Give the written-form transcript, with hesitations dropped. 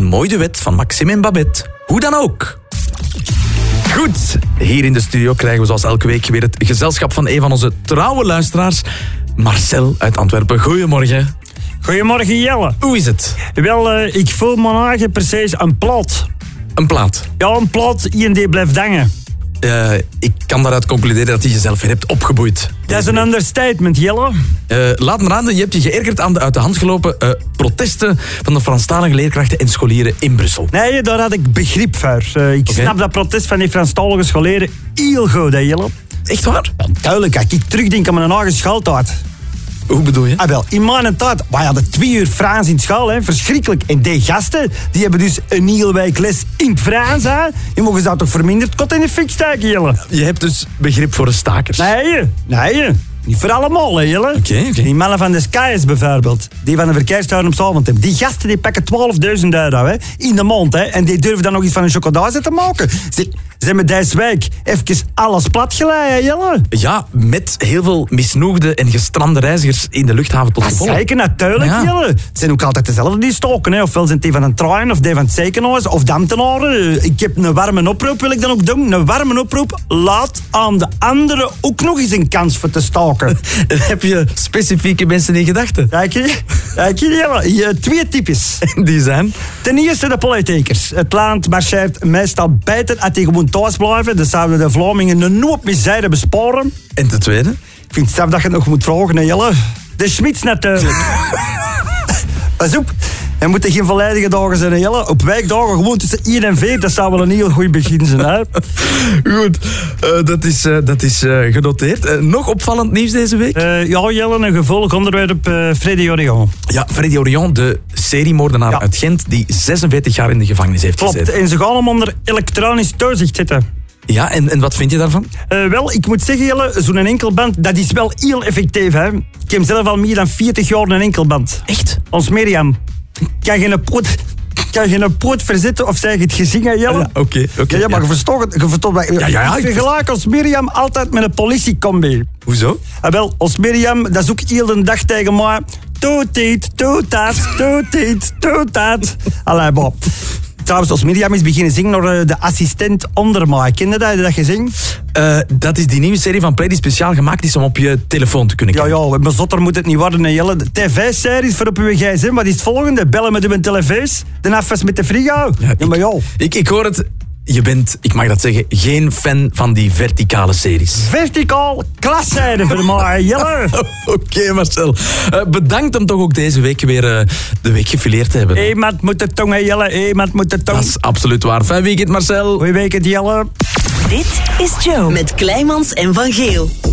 mooi duet van Maxime en Babette. Hoe dan ook. Goed, hier in de studio krijgen we zoals elke week weer het gezelschap van een van onze trouwe luisteraars, Marcel uit Antwerpen. Goedemorgen. Goedemorgen Jelle. Hoe is het? Wel, ik voel me eigen precies een plaat. Een plaat? Ja, een plaat die blijft hangen. Ik kan daaruit concluderen dat je jezelf weer hebt opgeboeid. Dat is een understatement, Jelle. Laat me raden, je hebt je geërgerd aan de uit de hand gelopen protesten van de Franstalige leerkrachten en scholieren in Brussel. Nee, daar had ik begrip voor. Ik snap dat protest van die Franstalige scholieren heel goed, hè, Jelle. Echt waar? Ja, duidelijk, als ik terugdenk aan mijn eigen schooltijd. Hoe bedoel je? Wel, in mijn tijd, wij hadden 2 uur Frans in school, hè, verschrikkelijk. En die gasten, die hebben dus een hele week les in het Frans, hè. Je mogen ze toch verminderd kot in de fik steken, Jelle. Je hebt dus begrip voor de stakers. Nee. Niet voor allemaal, hè, Jelle. Oké. Die mannen van de Skies bijvoorbeeld, die van de verkeershouden op Zaventem, die gasten die pakken 12.000 euro hè, in de maand. Hè, en die durven dan nog iets van een chocolade te maken. Ze hebben deze week even alles platgeleid, Jelle. Ja, met heel veel misnoegde en gestrande reizigers in de luchthaven tot gevolg. Zeker, natuurlijk, ja. Jelle. Het zijn ook altijd dezelfde die stoken. Hè. Ofwel zijn die van een trein, of die van het ziekenhuis, of de ambtenaren. Ik heb een warme oproep, wil ik dan ook doen. Een warme oproep. Laat aan de anderen ook nog eens een kans voor te staken. Heb je specifieke mensen in gedachten? Kijk je, 2 types. Die zijn? Ten eerste de politiekers. Het land marcheert meestal beter als die gewoon thuis blijven. Dan zouden de Vlamingen een hoop misère besparen. En ten tweede? Ik vind het straf dat je het nog moet vragen, hè, Jelle. De Schmitz natuurlijk. Pas op. Er moeten geen volledige dagen zijn, hè, Jelle. Op weekdagen gewoon tussen 1 en 4. Dat zou wel een heel goed begin zijn, hè. Goed, dat is genoteerd. Nog opvallend nieuws deze week? Ja, Jelle, een gevolg onderwerp Freddy Orion. Ja, Freddy Orion, de seriemoordenaar uit Gent, die 46 jaar in de gevangenis heeft gezeten. Klopt, en ze gaan hem onder elektronisch toezicht zitten. Ja, en wat vind je daarvan? Wel, ik moet zeggen, Jelle, zo'n enkelband, dat is wel heel effectief, hè. Ik heb zelf al meer dan 40 jaar een enkelband. Echt? Ons Mirjam. Kan je een poot verzetten of zeg je het gezingen, Jelle? Ja, oké. Ja, maar je verstond het. Ik vergelijk ons Mirjam altijd met een politiecombi. Hoezo? Wel, ons Mirjam, dat is ook heel de dag tegen mij. Toet dat. Allee, Bob. Trouwens, als Mirjam is beginnen zingen door de assistent onder mij. Ken je dat gezien? Dat is die nieuwe serie van Play die speciaal gemaakt is om op je telefoon te kunnen kijken. Ja, maar zotter moet het niet worden, hè, Jelle. De tv-series voor op uw gsm, wat is het volgende? Bellen met uw telefoons, de afwas met de frigo. Ja, maar ja. Ik hoor het. Je bent, ik mag dat zeggen, geen fan van die verticale series. Verticaal klasszijde voor mij, Jelle. Oké, Marcel. Bedankt om toch ook deze week weer de week gefileerd te hebben. Iemand moet het tong, hè, Jelle. Iemand moet het tong. Dat is absoluut waar. Fijn weekend, Marcel. Goeie weekend, Jelle. Dit is Joe met Kleimans en Van Geel.